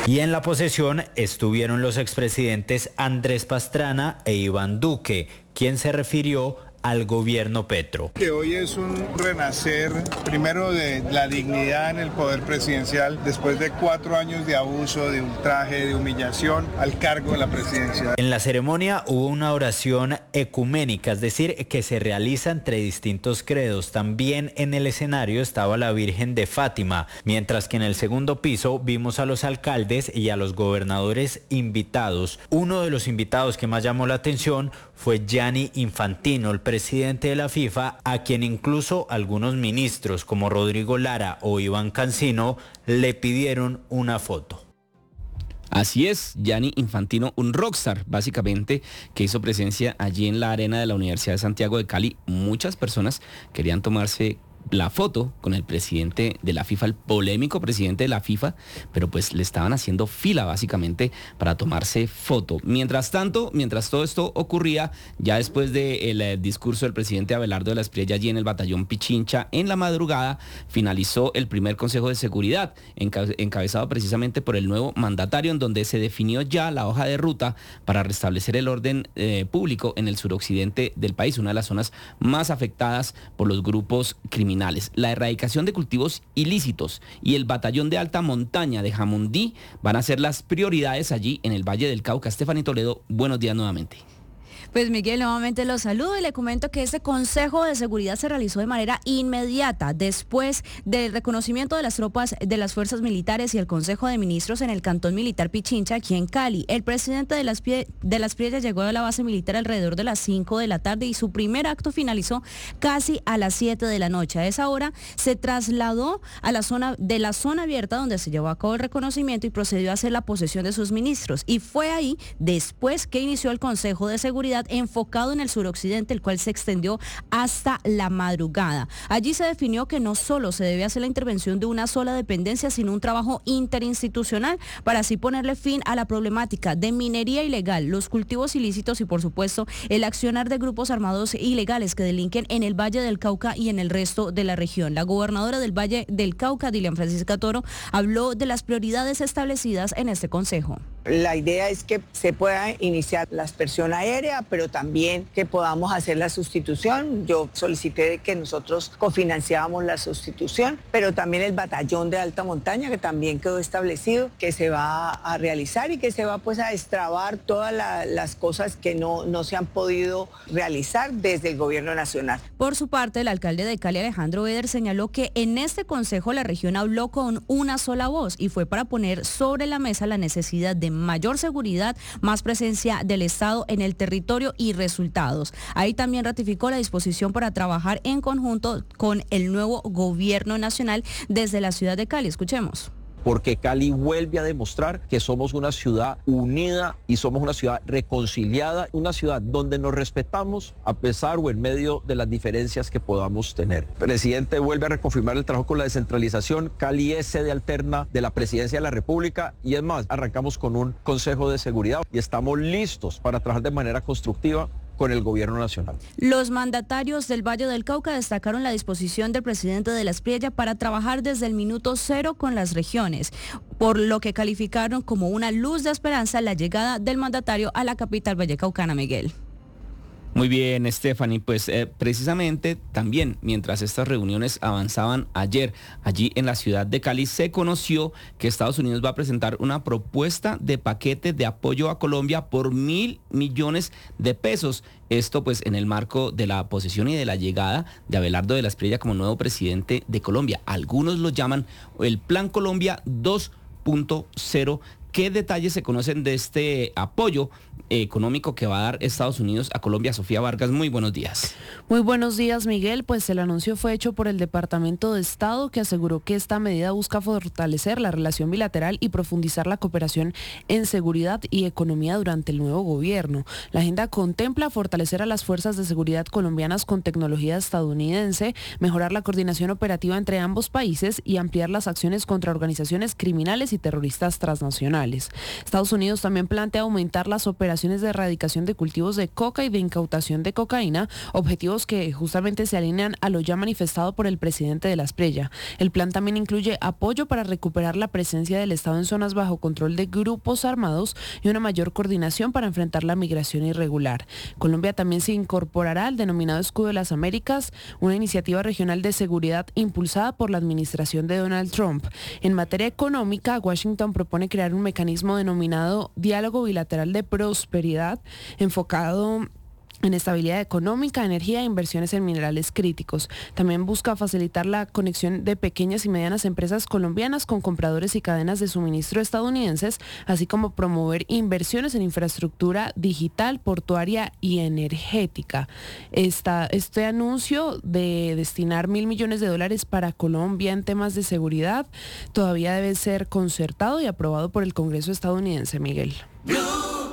Y en la posesión estuvieron los expresidentes Andrés Pastrana e Iván Duque, quien se refirió al gobierno Petro. Que hoy es un renacer, primero de la dignidad en el poder presidencial, después de 4 años de abuso, de ultraje, de humillación al cargo de la presidencia. En la ceremonia hubo una oración ecuménica, es decir, que se realiza entre distintos credos. También en el escenario estaba la Virgen de Fátima, mientras que en el segundo piso vimos a los alcaldes y a los gobernadores invitados. Uno de los invitados que más llamó la atención fue Gianni Infantino, el presidente de la FIFA, a quien incluso algunos ministros como Rodrigo Lara o Iván Cancino le pidieron una foto. Así es, Gianni Infantino, un rockstar básicamente, que hizo presencia allí en la arena de la Universidad de Santiago de Cali. Muchas personas querían tomarse la foto con el presidente de la FIFA, el polémico presidente de la FIFA, pero pues le estaban haciendo fila básicamente para tomarse foto. Mientras tanto, mientras todo esto ocurría, ya después del discurso del presidente Abelardo de la Espriella allí en el batallón Pichincha, en la madrugada finalizó el primer Consejo de Seguridad, encabezado precisamente por el nuevo mandatario, en donde se definió ya la hoja de ruta para restablecer el orden público en el suroccidente del país, una de las zonas más afectadas por los grupos criminales. La erradicación de cultivos ilícitos y el batallón de alta montaña de Jamundí van a ser las prioridades allí en el Valle del Cauca. Stephanie Toledo, buenos días nuevamente. Pues Miguel, nuevamente los saludo y le comento que este Consejo de Seguridad se realizó de manera inmediata después del reconocimiento de las tropas de las fuerzas militares y el Consejo de Ministros en el Cantón Militar Pichincha, aquí en Cali. El presidente de las Priellas llegó a la base militar alrededor de las 5 de la tarde y su primer acto finalizó casi a las 7 de la noche. A esa hora se trasladó a la zona abierta donde se llevó a cabo el reconocimiento y procedió a hacer la posesión de sus ministros. Y fue ahí, después que inició el Consejo de Seguridad, enfocado en el suroccidente, el cual se extendió hasta la madrugada. Allí se definió que no solo se debe hacer la intervención de una sola dependencia, sino un trabajo interinstitucional para así ponerle fin a la problemática de minería ilegal, los cultivos ilícitos y, por supuesto, el accionar de grupos armados ilegales que delinquen en el Valle del Cauca y en el resto de la región. La gobernadora del Valle del Cauca, Dilian Francisca Toro, habló de las prioridades establecidas en este consejo. La idea es que se pueda iniciar la aspersión aérea, pero también que podamos hacer la sustitución. Yo solicité que nosotros cofinanciábamos la sustitución, pero también el batallón de alta montaña, que también quedó establecido, que se va a realizar y que se va pues a destrabar todas las cosas que no se han podido realizar desde el gobierno nacional. Por su parte, el alcalde de Cali, Alejandro Beder, señaló que en este consejo la región habló con una sola voz y fue para poner sobre la mesa la necesidad de mayor seguridad, más presencia del Estado en el territorio y resultados. Ahí también ratificó la disposición para trabajar en conjunto con el nuevo gobierno nacional desde la ciudad de Cali. Escuchemos. Porque Cali vuelve a demostrar que somos una ciudad unida y somos una ciudad reconciliada, una ciudad donde nos respetamos a pesar o en medio de las diferencias que podamos tener. El presidente vuelve a reconfirmar el trabajo con la descentralización. Cali es sede alterna de la Presidencia de la República y es más, arrancamos con un Consejo de Seguridad y estamos listos para trabajar de manera constructiva con el gobierno nacional. Los mandatarios del Valle del Cauca destacaron la disposición del presidente de la Espriella para trabajar desde el minuto cero con las regiones, por lo que calificaron como una luz de esperanza la llegada del mandatario a la capital vallecaucana. Miguel. Muy bien, Stephanie, pues precisamente también mientras estas reuniones avanzaban ayer, allí en la ciudad de Cali, se conoció que Estados Unidos va a presentar una propuesta de paquete de apoyo a Colombia por $1.000 millones. Esto pues en el marco de la posesión y de la llegada de Abelardo de la Espriella como nuevo presidente de Colombia. Algunos lo llaman el Plan Colombia 2.0. ¿Qué detalles se conocen de este apoyo económico que va a dar Estados Unidos a Colombia? Sofía Vargas, muy buenos días. Muy buenos días, Miguel. Pues el anuncio fue hecho por el Departamento de Estado, que aseguró que esta medida busca fortalecer la relación bilateral y profundizar la cooperación en seguridad y economía durante el nuevo gobierno. La agenda contempla fortalecer a las fuerzas de seguridad colombianas con tecnología estadounidense, mejorar la coordinación operativa entre ambos países y ampliar las acciones contra organizaciones criminales y terroristas transnacionales. internacionales. Estados Unidos también plantea aumentar las operaciones de erradicación de cultivos de coca y de incautación de cocaína, objetivos que justamente se alinean a lo ya manifestado por el presidente de la Espriella. El plan también incluye apoyo para recuperar la presencia del Estado en zonas bajo control de grupos armados y una mayor coordinación para enfrentar la migración irregular. Colombia también se incorporará al denominado Escudo de las Américas, una iniciativa regional de seguridad impulsada por la administración de Donald Trump. En materia económica, Washington propone crear un mecanismo denominado Diálogo Bilateral de Prosperidad, enfocado en estabilidad económica, energía e inversiones en minerales críticos. También busca facilitar la conexión de pequeñas y medianas empresas colombianas con compradores y cadenas de suministro estadounidenses, así como promover inversiones en infraestructura digital, portuaria y energética. Este anuncio de destinar $1.000 millones para Colombia en temas de seguridad todavía debe ser concertado y aprobado por el Congreso estadounidense, Miguel.